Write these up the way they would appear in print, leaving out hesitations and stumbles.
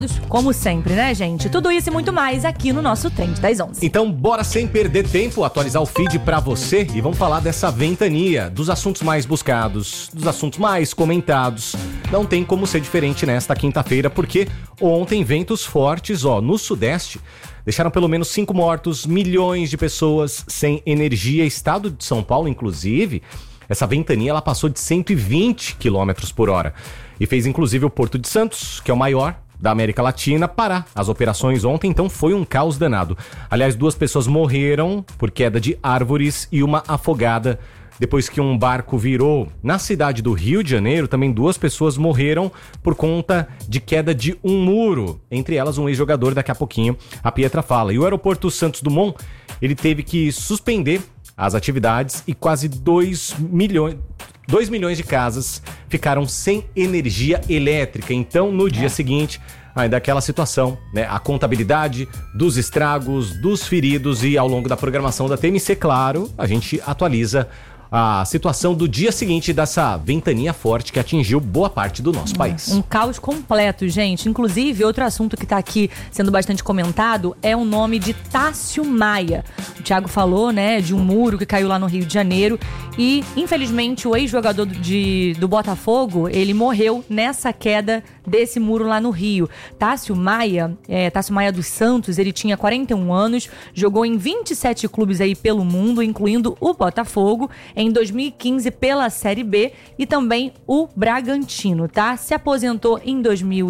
Como sempre, né, gente? Tudo isso e muito mais aqui no nosso Trend das 11. Então, bora sem perder tempo, atualizar o feed pra você e vamos falar dessa ventania, dos assuntos mais buscados, dos assuntos mais comentados. Não tem como ser diferente nesta quinta-feira, porque ontem ventos fortes, no Sudeste, deixaram pelo menos 5 mortos, milhões de pessoas sem energia. Estado de São Paulo, inclusive, essa ventania ela passou de 120 km por hora e fez inclusive o Porto de Santos, que é o maior da América Latina, parar as operações ontem, então foi um caos danado. Aliás, 2 pessoas morreram por queda de árvores e uma afogada depois que um barco virou. Na cidade do Rio de Janeiro, também 2 pessoas morreram por conta de queda de um muro, entre elas um ex-jogador, daqui a pouquinho a Pietra fala. E o aeroporto Santos Dumont, ele teve que suspender as atividades e quase 2 milhões de casas ficaram sem energia elétrica. Então, no dia seguinte, ainda aquela situação, né? A contabilidade dos estragos, dos feridos e ao longo da programação da TMC, claro, a gente atualiza a situação do dia seguinte dessa ventania forte que atingiu boa parte do nosso país. Um caos completo, gente. Inclusive, outro assunto que está aqui sendo bastante comentado é o nome de Tássio Maia. O Thiago falou, né, de um muro que caiu lá no Rio de Janeiro e, infelizmente, o ex-jogador do Botafogo, ele morreu nessa queda desse muro lá no Rio. Tássio Maia dos Santos, ele tinha 41 anos, jogou em 27 clubes aí pelo mundo, incluindo o Botafogo, em 2015 pela Série B e também o Bragantino, tá? Se aposentou em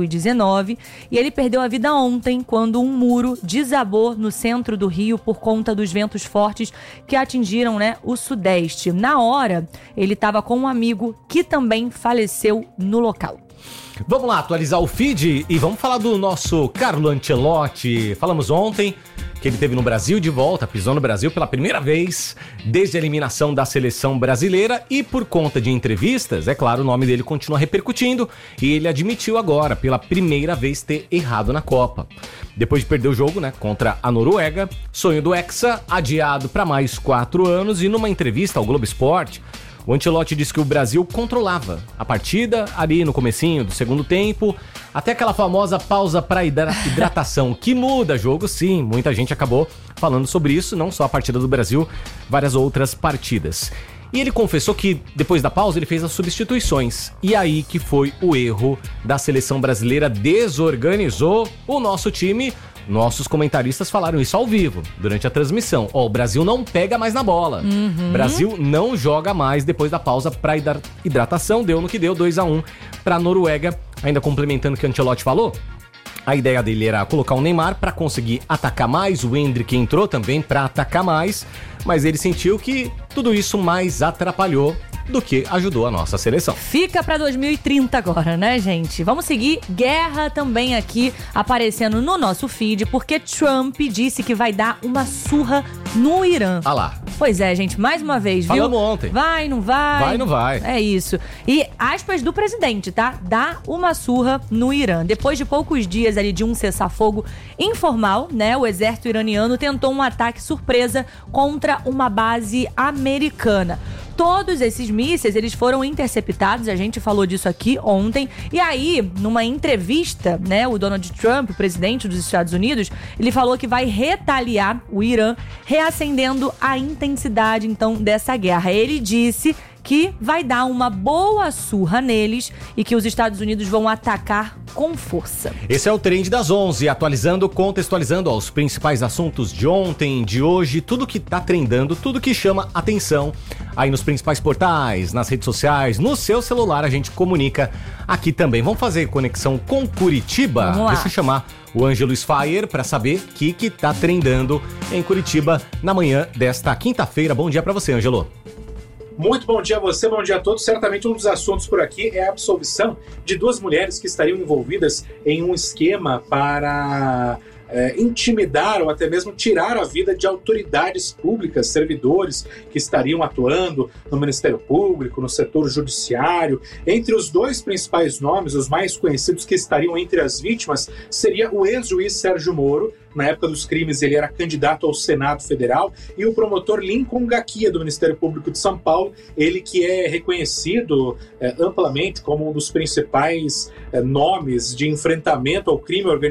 2019 e ele perdeu a vida ontem quando um muro desabou no centro do Rio por conta dos ventos fortes que atingiram, né, o Sudeste. Na hora, ele estava com um amigo que também faleceu no local. Vamos lá, atualizar o feed e vamos falar do nosso Carlo Ancelotti. Falamos ontem que ele esteve no Brasil de volta, pisou no Brasil pela primeira vez desde a eliminação da seleção brasileira e por conta de entrevistas, é claro, o nome dele continua repercutindo e ele admitiu agora, pela primeira vez, ter errado na Copa. Depois de perder o jogo, né, contra a Noruega, sonho do Hexa adiado para mais 4 anos e numa entrevista ao Globo Esporte, o Ancelotti disse que o Brasil controlava a partida ali no comecinho do segundo tempo, até aquela famosa pausa para hidratação, que muda jogo, sim. Muita gente acabou falando sobre isso, não só a partida do Brasil, várias outras partidas. E ele confessou que, depois da pausa, ele fez as substituições. E aí que foi o erro da seleção brasileira, desorganizou o nosso time. Nossos comentaristas falaram isso ao vivo, durante a transmissão. O Brasil não pega mais na bola. Brasil não joga mais depois da pausa para hidratação. Deu no que deu, 2-1 para a Noruega. Ainda complementando o que o Ancelotti falou, a ideia dele era colocar o Neymar para conseguir atacar mais. O Endrick entrou também para atacar mais, mas ele sentiu que tudo isso mais atrapalhou do que ajudou a nossa seleção. Fica pra 2030 agora, né, gente? Vamos seguir. Guerra também aqui aparecendo no nosso feed, porque Trump disse que vai dar uma surra no Irã. Ah lá. Pois é, gente, mais uma vez, viu? Falamos ontem. Vai, não vai? Vai, não vai. É isso. E aspas do presidente, tá? Dá uma surra no Irã. Depois de poucos dias ali de um cessar-fogo informal, né? O exército iraniano tentou um ataque surpresa contra uma base americana. Todos esses mísseis, eles foram interceptados, a gente falou disso aqui ontem. E aí, numa entrevista, né, o Donald Trump, o presidente dos Estados Unidos, ele falou que vai retaliar o Irã, reacendendo a intensidade, então, dessa guerra. Ele disse que vai dar uma boa surra neles e que os Estados Unidos vão atacar com força. Esse é o Trend das 11, atualizando, contextualizando os principais assuntos de ontem, de hoje, tudo que tá trendando, tudo que chama atenção aí nos principais portais, nas redes sociais, no seu celular, a gente comunica aqui também. Vamos fazer conexão com Curitiba? Vamos lá. Deixa eu chamar o Ângelo Sfayer para saber o que tá trendando em Curitiba na manhã desta quinta-feira. Bom dia para você, Ângelo. Muito bom dia a você, bom dia a todos. Certamente um dos assuntos por aqui é a absolvição de 2 mulheres que estariam envolvidas em um esquema para intimidar ou até mesmo tirar a vida de autoridades públicas, servidores que estariam atuando no Ministério Público, no setor judiciário. Entre os dois principais nomes, os mais conhecidos que estariam entre as vítimas, seria o ex-juiz Sérgio Moro. Na época dos crimes, ele era candidato ao Senado Federal, e o promotor Lincoln Gaquia, do Ministério Público de São Paulo, ele que é reconhecido amplamente como um dos principais nomes de enfrentamento ao crime organizado